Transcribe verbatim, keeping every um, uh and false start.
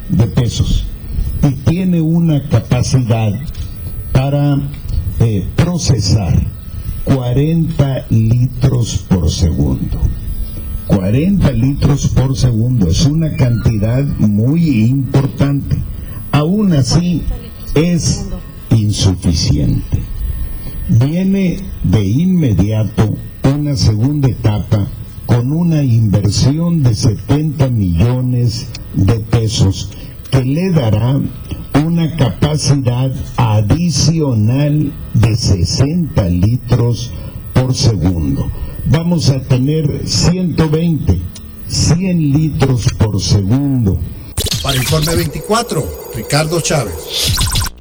de pesos y tiene una capacidad para eh, procesar cuarenta litros por segundo. cuarenta litros por segundo es una cantidad muy importante. Aún así es insuficiente. Viene de inmediato una segunda etapa con una inversión de setenta millones de pesos que le dará una capacidad adicional de sesenta litros por segundo. Vamos a tener ciento veinte, cien litros por segundo. Para Informe veinticuatro, Ricardo Chávez.